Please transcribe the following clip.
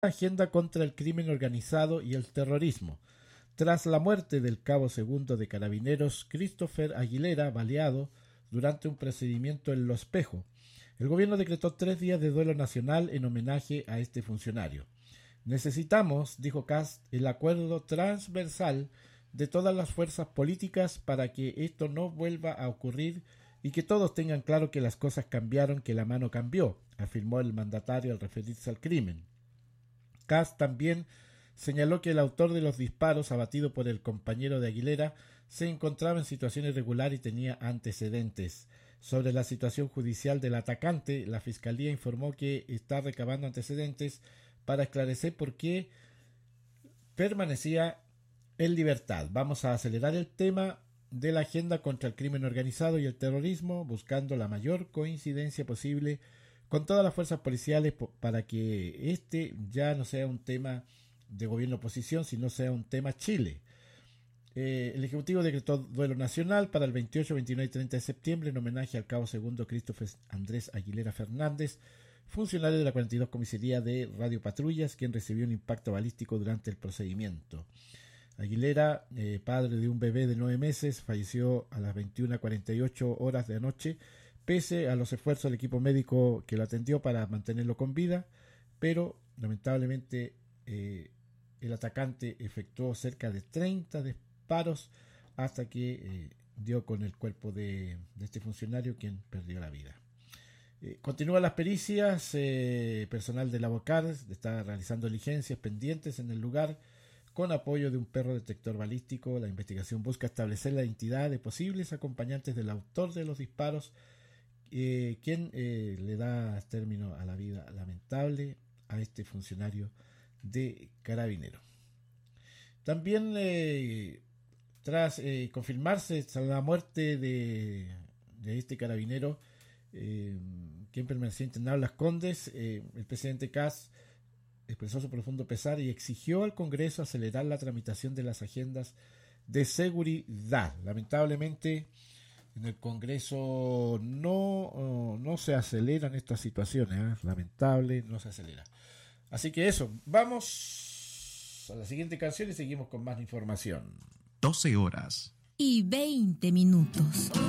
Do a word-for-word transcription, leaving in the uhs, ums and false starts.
agenda contra el crimen organizado y el terrorismo. Tras la muerte del cabo segundo de Carabineros Christopher Aguilera, baleado durante un procedimiento en Lo Espejo, el gobierno decretó tres días de duelo nacional en homenaje a este funcionario. Necesitamos, dijo Kast, el acuerdo transversal de todas las fuerzas políticas para que esto no vuelva a ocurrir y que todos tengan claro que las cosas cambiaron, que la mano cambió, afirmó el mandatario al referirse al crimen. Kast también señaló que el autor de los disparos, abatido por el compañero de Aguilera, se encontraba en situación irregular y tenía antecedentes. Sobre la situación judicial del atacante, la Fiscalía informó que está recabando antecedentes para esclarecer por qué permanecía en libertad. Vamos a acelerar el tema de la agenda contra el crimen organizado y el terrorismo, buscando la mayor coincidencia posible con todas las fuerzas policiales para que este ya no sea un tema de gobierno-oposición, sino sea un tema Chile. Eh, el Ejecutivo decretó duelo nacional para el veintiocho, veintinueve y treinta de septiembre en homenaje al cabo segundo Christopher Andrés Aguilera Fernández, funcionario de la cuarenta y dos Comisaría de Radio Patrullas, quien recibió un impacto balístico durante el procedimiento. Aguilera, eh, padre de un bebé de nueve meses, falleció a las veintiuna cuarenta y ocho horas de anoche, pese a los esfuerzos del equipo médico que lo atendió para mantenerlo con vida, pero lamentablemente eh, el atacante efectuó cerca de treinta disparos hasta que eh, dio con el cuerpo de, de este funcionario, quien perdió la vida. Eh, continúan las pericias, eh, personal de la BOCAR está realizando diligencias pendientes en el lugar con apoyo de un perro detector balístico. La investigación busca establecer la identidad de posibles acompañantes del autor de los disparos, eh, quien eh, le da término a la vida lamentable a este funcionario de Carabineros. También eh, tras eh, confirmarse la muerte de, de este carabinero, eh, quien permanecía internado en Las Condes, eh, el presidente Kast expresó su profundo pesar y exigió al Congreso acelerar la tramitación de las agendas de seguridad. Lamentablemente en el Congreso no, no se aceleran estas situaciones, ¿eh? Lamentable, no se acelera. Así que eso, vamos a la siguiente canción y seguimos con más información. doce horas y veinte minutos.